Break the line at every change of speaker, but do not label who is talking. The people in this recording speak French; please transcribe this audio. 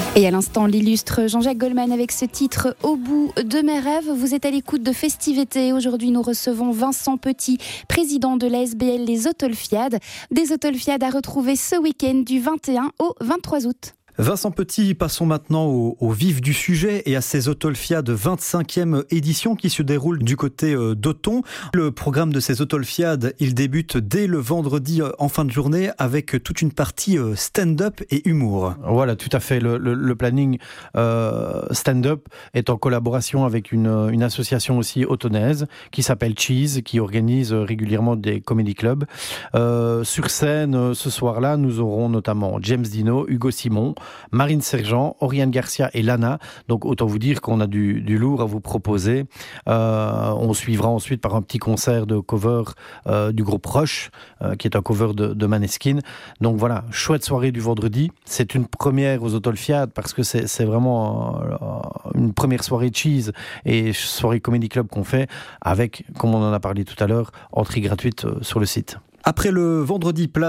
Et à l'instant, l'illustre Jean-Jacques Goldman avec ce titre « Au bout de mes rêves ». Vous êtes à l'écoute de Festivités. Aujourd'hui, nous recevons Vincent Petit, président de l'ASBL Les Autolfiades. Des Autolfiades à retrouver ce week-end du 21 au 23 août.
Vincent Petit, passons maintenant au vif du sujet et à ces Autolfiades 25e édition qui se déroulent du côté d'Othon. Le programme de ces Autolfiades, il débute dès le vendredi en fin de journée avec toute une partie stand-up et humour.
Voilà, tout à fait. Le planning stand-up est en collaboration avec une association aussi othonaise qui s'appelle Cheese, qui organise régulièrement des comedy clubs. Sur scène, ce soir-là, nous aurons notamment James Dino, Hugo Simon, Marine Sergent, Oriane Garcia et Lana. Donc autant vous dire qu'on a du lourd à vous proposer. On suivra ensuite par un petit concert de cover du groupe Rush, qui est un cover de Maneskin. Donc voilà, chouette soirée du vendredi. C'est une première aux Autolfiades parce que c'est vraiment une première soirée cheese et soirée comedy club qu'on fait avec, comme on en a parlé tout à l'heure, entrée gratuite sur le site.
Après le vendredi, place